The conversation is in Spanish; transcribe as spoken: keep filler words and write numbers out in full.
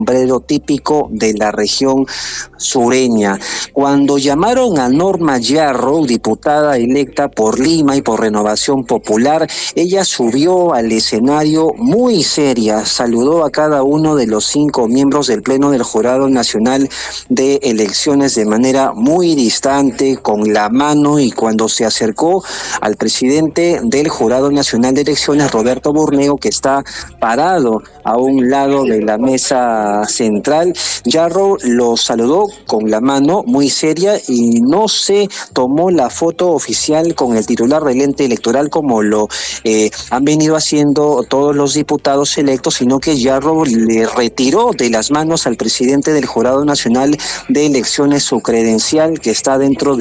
sombrero típico de la región sureña. Cuando llamaron a Norma Yarrow, diputada electa por Lima y por Renovación Popular, ella subió al escenario muy seria, saludó a cada uno de los cinco miembros del Pleno del Jurado Nacional de Elecciones de manera muy distante, con la mano, y cuando se acercó al presidente del Jurado Nacional de Elecciones, Roberto Burneo, que está parado a un lado de la mesa central, Yarrow lo saludó con la mano muy seria y no se tomó la foto oficial con el titular del ente electoral como lo eh, han venido haciendo todos los diputados electos, sino que Yarrow le retiró de las manos al presidente del Jurado Nacional de Elecciones su credencial, que está dentro de